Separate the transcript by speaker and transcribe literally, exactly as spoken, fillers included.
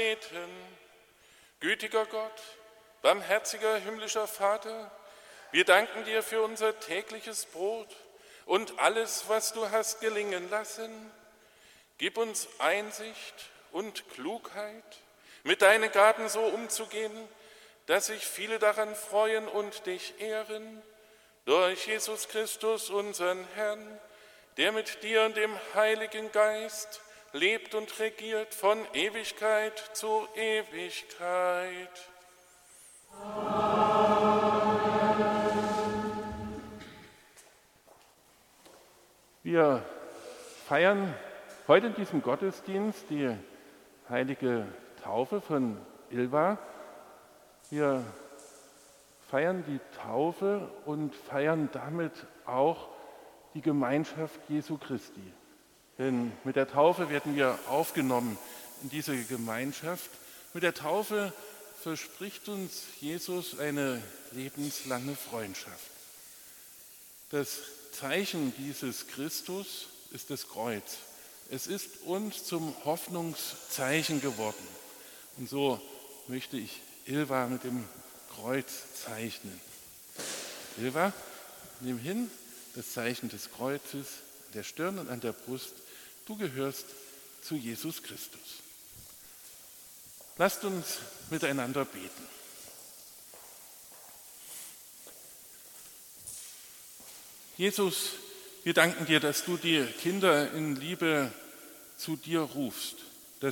Speaker 1: Beten. Gütiger Gott, barmherziger himmlischer Vater, wir danken dir für unser tägliches Brot und alles, was du hast gelingen lassen. Gib uns Einsicht und Klugheit, mit deinen Gaben so umzugehen, dass sich viele daran freuen und dich ehren, durch Jesus Christus, unseren Herrn, der mit dir und dem Heiligen Geist lebt und regiert von Ewigkeit zu Ewigkeit.
Speaker 2: Wir feiern heute in diesem Gottesdienst die heilige Taufe von Ilva. Wir feiern die Taufe und feiern damit auch die Gemeinschaft Jesu Christi. Denn mit der Taufe werden wir aufgenommen in diese Gemeinschaft. Mit der Taufe verspricht uns Jesus eine lebenslange Freundschaft. Das Zeichen dieses Christus ist das Kreuz. Es ist uns zum Hoffnungszeichen geworden. Und so möchte ich Ilva mit dem Kreuz zeichnen. Ilva, nimm hin das Zeichen des Kreuzes an der Stirn und an der Brust. Du gehörst zu Jesus Christus. Lasst uns miteinander beten. Jesus, wir danken dir, dass du die Kinder in Liebe zu dir rufst.